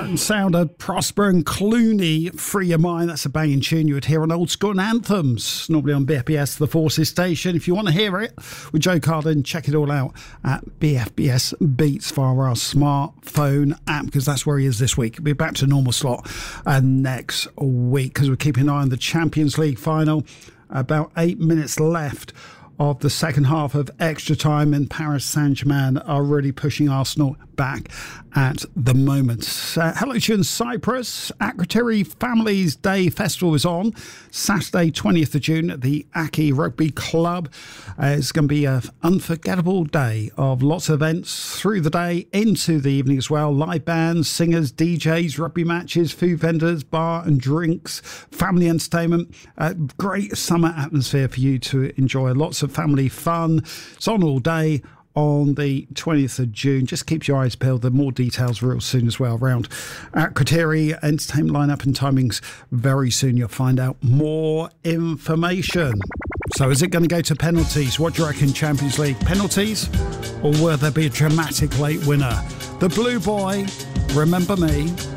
sound of Prosper and Clooney, Free Your Mind. That's a banging tune you would hear on Old School Anthems, normally on BFBS, the Forces station. If you want to hear it with Joe Carden, check it all out at BFBS Beats via our smartphone app, because that's where he is this week. He'll be back to normal slot next week, because we're keeping an eye on the Champions League final. About 8 minutes left of the second half of extra time, and Paris Saint-Germain are really pushing Arsenal back at the moment. Hello to you in Cyprus. Akrotiri Families Day Festival is on Saturday 20th of June at the Aki Rugby Club. It's going to be an unforgettable day of lots of events through the day into the evening as well. Live bands, singers, DJs, rugby matches, food vendors, bar and drinks, family entertainment. Great summer atmosphere for you to enjoy. Lots of family fun. It's on all day on the 20th of June. Just keep your eyes peeled. There are more details real soon as well around Akrotiri entertainment lineup and timings. Very soon you'll find out more information. So is it going to go to penalties? What do you reckon, Champions League? Penalties? Or will there be a dramatic late winner? The Blue Boy, Remember Me.